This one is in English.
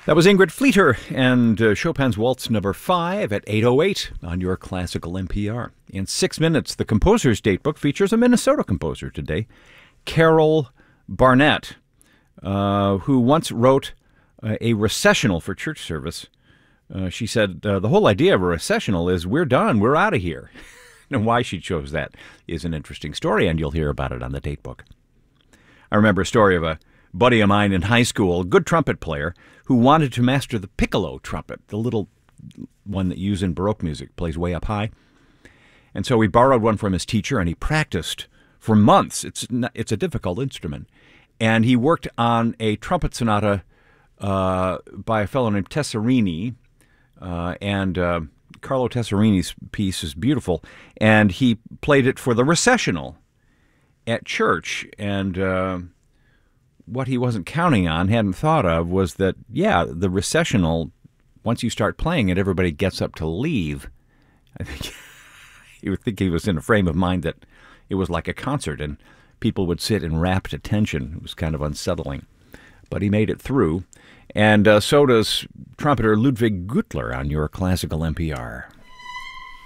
That was Ingrid Fleeter and Chopin's Waltz Number 5 at 8:08 on your classical NPR. In 6 minutes, the Composer's Datebook features a Minnesota composer today, Carol Barnett, who once wrote a recessional for church service. She said, the whole idea of a recessional is we're done, we're out of here. And why she chose that is an interesting story, and you'll hear about it on the Datebook. I remember a story of a buddy of mine in high school, a good trumpet player, who wanted to master the piccolo trumpet, the little one that you use in Baroque music, plays way up high. And so he borrowed one from his teacher, and he practiced for months. It's a difficult instrument. And he worked on a trumpet sonata by a fellow named Tesserini, and Carlo Tesserini's piece is beautiful. And he played it for the recessional at church, and what he wasn't counting on, hadn't thought of, was that, the recessional, once you start playing it, everybody gets up to leave. I think you would think he was in a frame of mind that it was like a concert and people would sit in rapt attention. It was kind of unsettling. But he made it through. And so does trumpeter Ludwig Gutler on your classical NPR.